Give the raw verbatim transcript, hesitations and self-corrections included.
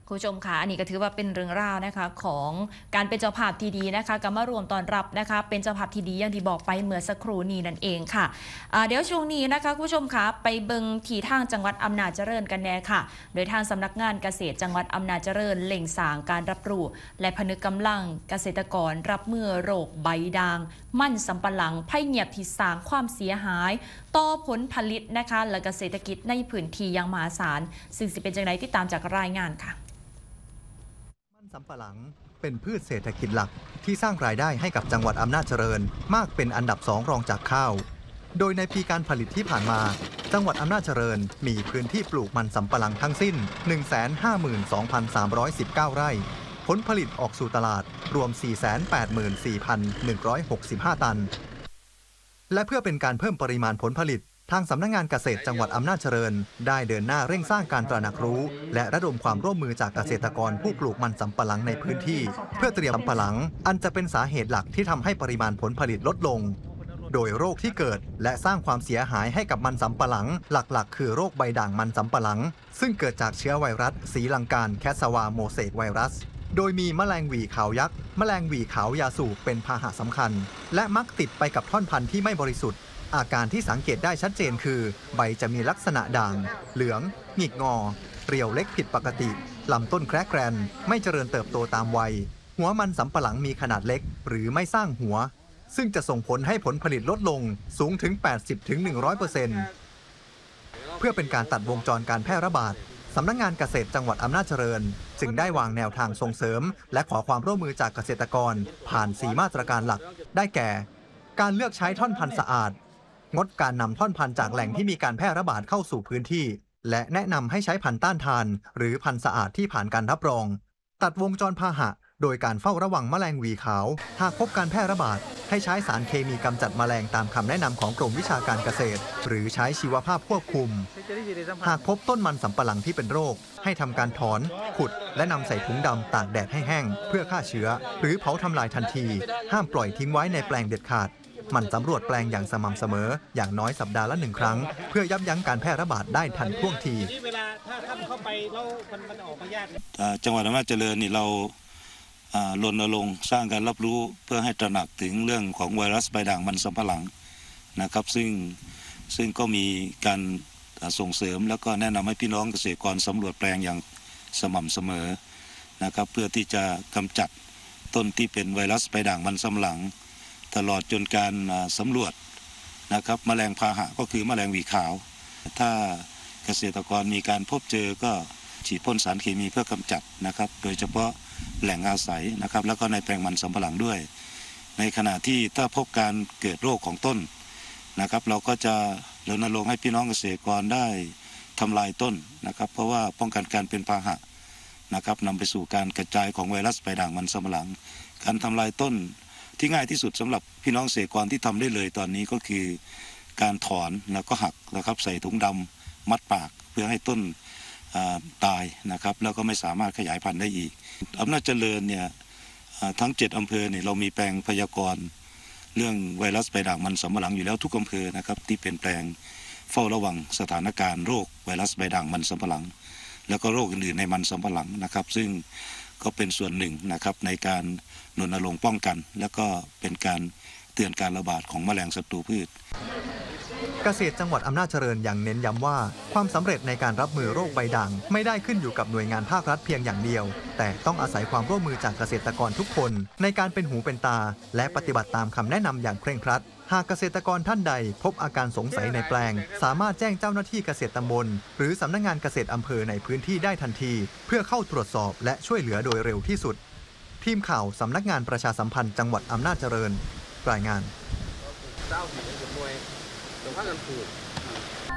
คุณผู้ชมคะอันนี้ก็ถือว่าเป็นเรื่องราวนะคะของการเป็นเจ้าภาพที่ดีนะคะก็มารวมตอนรับนะคะเป็นเจ้าภาพที่ดีอย่างที่บอกไปเมื่อสักครู่นี้นั่นเองค่ะเดี๋ยวช่วงนี้นะคะคุณผู้ชมคะไปเบิงที่ทางจังหวัดอำนาจเจริญกันแน่ค่ะโดยทางสำนักงานเกษตรจังหวัดอำนาจเจริญเล่งสางการรับรู้และผนึกกำลังเกษตรกรรับมือโรคใบด่างมันสำปะหลังไผ่เงียบที่สร้างความเสียหายต่อผลผลิตนะคะและเกษตรกิจในพื้นที่อย่างมหาศาลซึ่งสิเป็นจังไดติดตามจากรายงานค่ะมันสำปะหลังเป็นพืชเศรษฐกิจหลักที่สร้างรายได้ให้กับจังหวัดอำนาจเจริญมากเป็นอันดับสองรองจากข้าวโดยในปีการผลิตที่ผ่านมาจังหวัดอำนาจเจริญมีพื้นที่ปลูกมันสำปะหลังทั้งสิ้น หนึ่งแสนห้าหมื่นสองพันสามร้อยสิบเก้า ไร่ผลผลิตออกสู่ตลาดรวม สี่แสนแปดหมื่นสี่พันหนึ่งร้อยหกสิบห้า ตันและเพื่อเป็นการเพิ่มปริมาณผลผลิตทางสำนักงานเกษตรจังหวัดอำนาจเจริญได้เดินหน้าเร่งสร้างการตระหนักรู้และระดมความร่วมมือจากเกษตรกรผู้ปลูกมันสำปะหลังในพื้นที่เพื่อเตรียมสำปะหลังอันจะเป็นสาเหตุหลักที่ทำให้ปริมาณผลผลิตลดลงโดยโรคที่เกิดและสร้างความเสียหายให้กับมันสำปะหลังหลักๆคือโรคใบด่างมันสำปะหลังซึ่งเกิดจากเชื้อไวรัสศรีลังกาแคสวาโมเสกไวรัสโดยมีแมลงหวีขาวยักษ์แมลงหวีขาวยาสูบเป็นพาหะสำคัญและมักติดไปกับท่อนพันธุ์ที่ไม่บริสุทธิ์อาการที่สังเกตได้ชัดเจนคือใบจะมีลักษณะด่างเหลืองหงิกงอเรียวเล็กผิดปกติลำต้นแคระแกรนไม่เจริญเติบโตตามวัยหัวมันสำปะหลังมีขนาดเล็กหรือไม่สร้างหัวซึ่งจะส่งผลให้ผลผลิตลดลงสูงถึง แปดสิบถึงหนึ่งร้อยเปอร์เซ็นต์ เพื่อเป็นการตัดวงจรการแพร่ระบาดสำนักงานเกษตรจังหวัดอำนาจเจริญจึงได้วางแนวทางส่งเสริมและขอความร่วมมือจากเกษตรกรผ่านสี่มาตรการหลักได้แก่การเลือกใช้ท่อนพันธุ์สะอาดงดการนำท่อนพันธุ์จากแหล่งที่มีการแพร่ระบาดเข้าสู่พื้นที่และแนะนำให้ใช้พันธุ์ต้านทานหรือพันธุ์สะอาดที่ผ่านการรับรองตัดวงจรพาหะโดยการเฝ้าระวังแมลงหวีขาวหากพบการแพร่ระบาดให้ใช้สารเคมีกำจัดแมลงตามคำแนะนำของกรมวิชาการเกษตรหรือใช้ชีวภาพควบคุมหากพบต้นมันสำปะหลังที่เป็นโรคให้ทำการถอนขุดและนำใส่ถุงดำตากแดดให้แห้งเพื่อฆ่าเชื้อหรือเผาทำลายทันทีห้ามปล่อยทิ้งไว้ในแปลงเด็ดขาดมันสำรวจแปลงอย่างสม่ำเสมออย่างน้อยสัปดาห์ละหนึ่งครั้งเพื่อยับยั้งการแพร่ระบาดได้ทันท่วงทีเวลาถ้าท่านเข้าไปแล้วมันมันออกมายากจังหวัดอำนาจเจริญนี่เรารณรงค์สร้างการรับรู้เพื่อให้ตระหนักถึงเรื่องของไวรัสใบด่างมันสำปะหลังนะครับซึ่งซึ่งก็มีการส่งเสริมแล้วก็แนะนำให้พี่น้องเกษตรกรสำรวจแปลงอย่างสม่ำเสมอนะครับเพื่อที่จะกำจัดต้นที่เป็นไวรัสใบด่างมันสำปะหลังตลอดจนการสำรวจนะครับแมลงพาหะก็คือแมลงหวีขาวถ้าเกษตรกรมีการพบเจอก็ฉีดพ่นสารเคมีเพื่อกำจัดนะครับโดยเฉพาะแหล่งอาศัยนะครับแล้วก็ในแปลงมันสำปะหลังด้วยในขณะที่ถ้าพบการเกิดโรคของต้นนะครับเราก็จะรณรงค์ให้พี่น้องเกษตรกรได้ทำลายต้นนะครับเพราะว่าป้องกันการเป็นพาหะนะครับนำไปสู่การกระจายของไวรัสใบด่างมันสำปะหลังการทำลายต้นที่ง่ายที่สุดสำหรับพี่น้องเกษตรกรที่ทำได้เลยตอนนี้ก็คือการถอนแล้วก็หักนะครับใส่ถุงดำมัดปากเพื่อให้ต้นตายนะครับแล้วก็ไม่สามารถขยายพันธุ์ได้อีกอำนาจเจริญเนี่ยทั้งเจ็ดอำเภอเนี่ยเรามีแปลงพยากรณ์เรื่องไวรัสใบด่างมันสำปะหลังอยู่แล้วทุกอำเภอนะครับที่เป็นแปลงเฝ้าระวังสถานการณ์โรคไวรัสใบด่างมันสำปะหลังแล้วก็โรคอื่นๆในมันสำปะหลังนะครับซึ่งก็เป็นส่วนหนึ่งนะครับในการรณรงค์ป้องกันแล้วก็เป็นการเตือนการระบาดของแมลงศัตรูพืชเกษตรจังหวัดอำนาจเจริญยังเน้นย้ำว่าความสำเร็จในการรับมือโรคใบด่างไม่ได้ขึ้นอยู่กับหน่วยงานภาครัฐเพียงอย่างเดียวแต่ต้องอาศัยความร่วมมือจากเกษตรกรทุกคนในการเป็นหูเป็นตาและปฏิบัติตามคำแนะนำอย่างเคร่งครัดหากเกษตรกรท่านใดพบอาการสงสัยในแปลงสามารถแจ้งเจ้าหน้าที่เกษตรตำบลหรือสำนักงานเกษตรอำเภอในพื้นที่ได้ทันทีเพื่อเข้าตรวจสอบและช่วยเหลือโดยเร็วที่สุดทีมข่าวสำนักงานประชาสัมพันธ์จังหวัดอำนาจเจริญรายงานเจ้าผีเป็นหน่วยตรงข้างกันผูก